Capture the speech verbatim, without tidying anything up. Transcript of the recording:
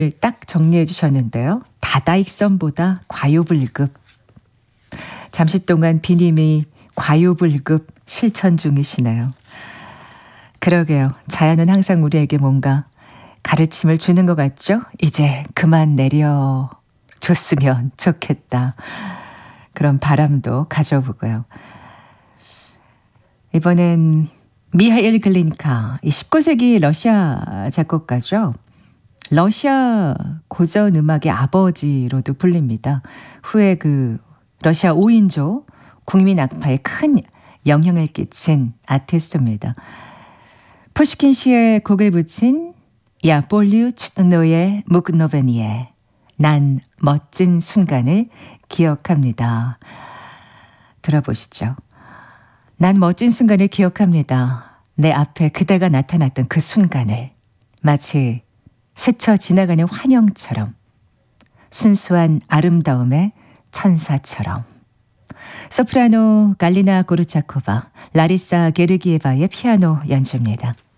딱 정리해 주셨는데요. 다다익선보다 과요불급. 잠시 동안 비님이 과요불급 실천 중이시네요. 그러게요. 자연은 항상 우리에게 뭔가 가르침을 주는 것 같죠? 이제 그만 내려줬으면 좋겠다. 그런 바람도 가져보고요. 이번엔 미하일 글린카, 이 십구 세기 러시아 작곡가죠. 러시아 고전 음악의 아버지로도 불립니다. 후에 그 러시아 오 인조 국민 악파에 큰 영향을 끼친 아티스트입니다. 푸시킨 시에 곡을 붙인 야 볼류 츠노의 묵노베니에 난 멋진 순간을 기억합니다. 들어보시죠. 난 멋진 순간을 기억합니다. 내 앞에 그대가 나타났던 그 순간을 마치 스쳐 지나가는 환영처럼 순수한 아름다움의 천사처럼. 소프라노 갈리나 고르차코바, 라리사 게르기에바의 피아노 연주입니다.